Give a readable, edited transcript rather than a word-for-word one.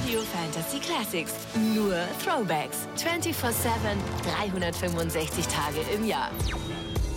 Radio Fantasy Classics. Nur Throwbacks. 24/7, 365 Tage im Jahr.